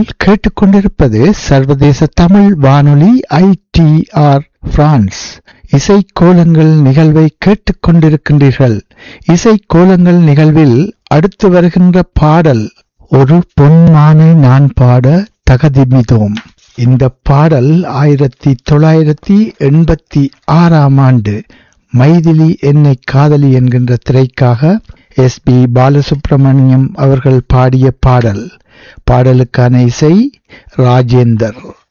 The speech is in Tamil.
நீங்கள் கேட்டுக்கொண்டிருப்பது சர்வதேச தமிழ் வானொலி ITR பிரான்ஸ். இசைக்கோலங்கள் நிகழ்வை கேட்டுக்கொண்டிருக்கின்றீர்கள். இசைக்கோலங்கள் நிகழ்வில் அடுத்து வருகின்ற பாடல் ஒரு பொன்மானை நான் பாட தகதிமிதோம். இந்த பாடல் 1986 மைதிலி என்னை காதலி என்கின்ற திரைக்காக SP பாலசுப்ரமணியம் அவர்கள் பாடிய பாடல். பாடலுக்கான இசை ராஜேந்தர்.